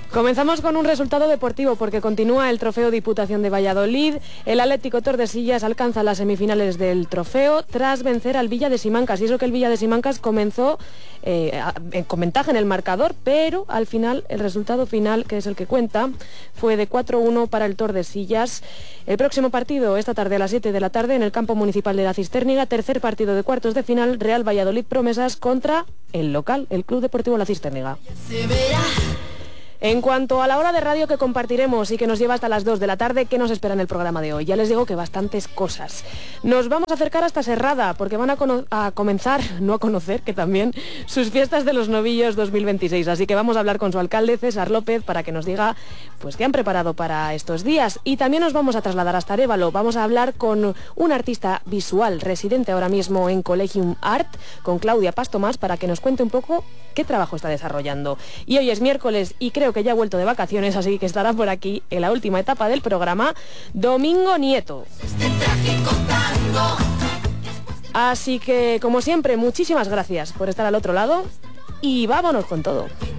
Comenzamos con un resultado deportivo porque continúa el trofeo Diputación de Valladolid. El Atlético Tordesillas alcanza las semifinales del trofeo tras vencer al Villa de Simancas. Y eso que el Villa de Simancas comenzó con ventaja en el marcador, pero al final el resultado final, que es el que cuenta, fue de 4-1 para el Tordesillas. El próximo partido esta tarde a las 7 de la tarde en el campo municipal de la Cisterniga. Tercer partido de cuartos de final, Real Valladolid Promesas contra el local, el Club Deportivo La Cisterniga. En cuanto a la hora de radio que compartiremos y que nos lleva hasta las 2 de la tarde, ¿qué nos espera en el programa de hoy? Ya les digo que bastantes cosas. Nos vamos a acercar hasta Serrada porque van a comenzar, no a conocer, que también, sus fiestas de los novillos 2026. Así que vamos a hablar con su alcalde, César López, para que nos diga pues qué han preparado para estos días. Y también nos vamos a trasladar hasta Arévalo. Vamos a hablar con un artista visual residente ahora mismo en Collegium Art, con Claudia Pastomás, para que nos cuente un poco qué trabajo está desarrollando. Y hoy es miércoles y creo que ya ha vuelto de vacaciones, así que estará por aquí en la última etapa del programa Domingo Nieto. Así que, como siempre, muchísimas gracias por estar al otro lado y vámonos con todo.